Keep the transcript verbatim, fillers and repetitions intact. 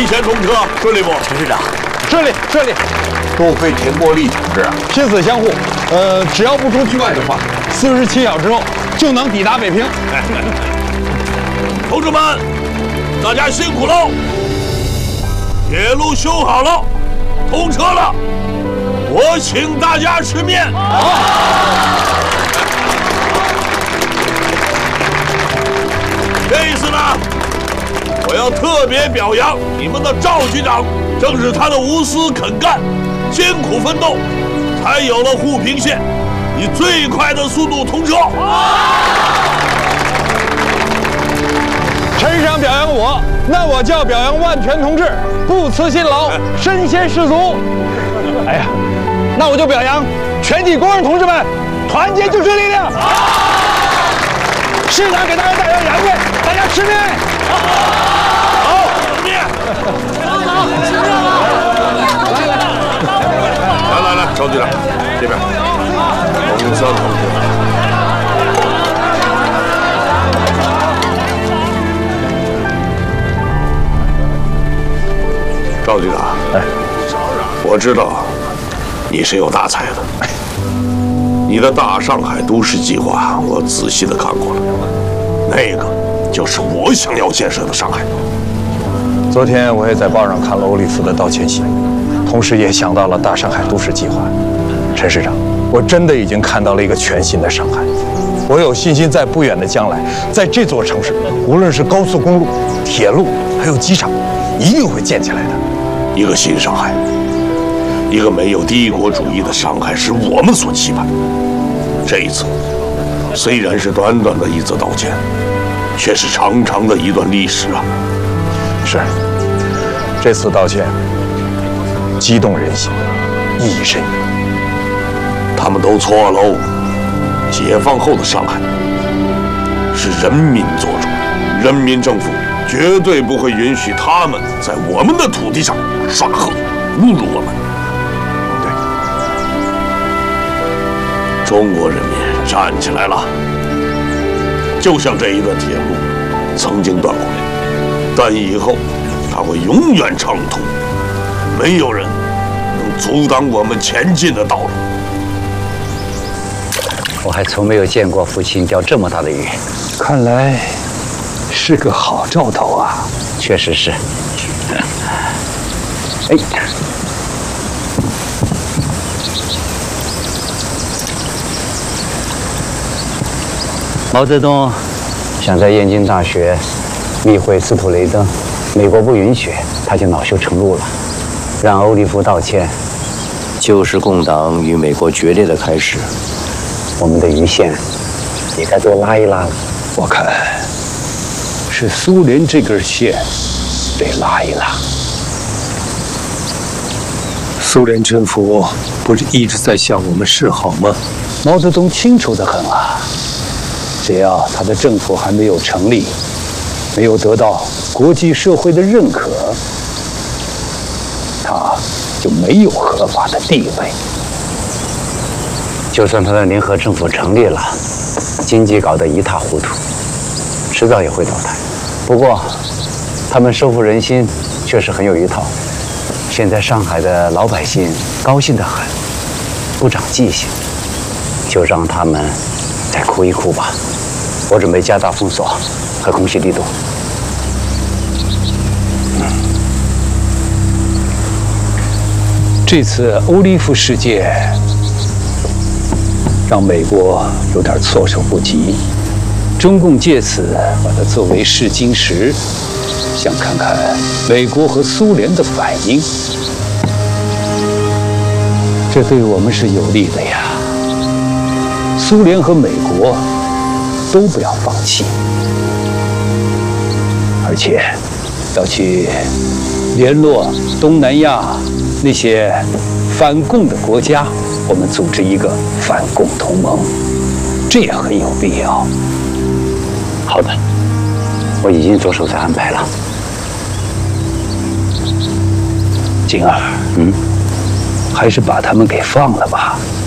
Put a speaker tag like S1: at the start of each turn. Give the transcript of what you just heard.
S1: 提前通车，顺利不？
S2: 陈市长，
S3: 顺利顺利。
S1: 多亏田国立同志啊，
S3: 亲自相护。呃，只要不出意外的话，四十七小时后就能抵达北平。
S1: 同志们，大家辛苦喽！铁路修好了，通车了，我请大家吃面。好。这一次呢，我要特别表扬你们的赵局长，正是他的无私肯干、艰苦奋斗，才有了沪平线以最快的速度通车。
S3: 陈市长表扬我，那我就要表扬万全同志，不辞辛劳，身先士卒。哎呀，那我就表扬全体工人同志们，团结就是力量。市长给大家带来洋面，大家吃面。好，
S1: 吃面。
S4: 好，吃面了。
S1: 来来来，来来来，赵局长这边，洪森同志。赵局长，哎，我知道你是有大才的。你的大上海都市计划，我仔细的看过了，那个就是我想要建设的上海。
S3: 昨天我也在报上看了欧立夫的道歉信，同时也想到了大上海都市计划。陈市长，我真的已经看到了一个全新的上海。我有信心，在不远的将来，在这座城市，无论是高速公路、铁路，还有机场，一定会建起来的。
S1: 一个新上海，一个没有帝国主义的上海，是我们所期盼。这一次，虽然是短短的一则道歉，却是长长的一段历史啊！
S3: 是，这次道歉激动人心，意义深远。
S1: 他们都错喽！解放后的上海是人民做主，人民政府绝对不会允许他们在我们的土地上耍横，侮辱我们。对，中国人民站起来了，就像这一段铁路曾经断过，但以后它会永远畅通，没有人能阻挡我们前进的道路。
S2: 我还从没有见过父亲钓这么大的鱼，
S5: 看来是个好兆头啊！
S2: 确实是。哎，毛泽东想在燕京大学密会斯普雷登，美国不允许，他就恼羞成怒了，让欧立夫道歉，就是共党与美国决裂的开始。我们的鱼线也该多拉一拉了。
S5: 我看是苏联这根线得拉一拉。苏联政府不是一直在向我们示好吗？毛泽东清楚得很啊，只要他的政府还没有成立，没有得到国际社会的认可，他就没有合法的地位。
S2: 就算他的联合政府成立了，经济搞得一塌糊涂，迟早也会倒台。不过，他们收复人心确实很有一套。现在上海的老百姓高兴得很，不长记性，就让他们再哭一哭吧。我准备加大封锁和空袭力度。
S5: 这次欧立夫事件让美国有点措手不及，中共借此把它作为试金石，想看看美国和苏联的反应。这对我们是有利的呀。苏联和美国都不要放弃，而且要去联络东南亚那些反共的国家，我们组织一个反共同盟，这也很有必要。
S2: 好的，我已经着手在安排了。
S5: 景儿，嗯，还是把他们给放了吧。